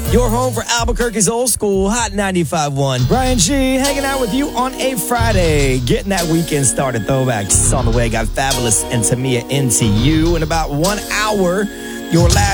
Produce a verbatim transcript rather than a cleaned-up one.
Your home for Albuquerque's old school Hot ninety-five point one. Brian G hanging out with you on a Friday. Getting that weekend started. Throwbacks on the way. Got Fabulous and Tamia into you in about one hour. Your last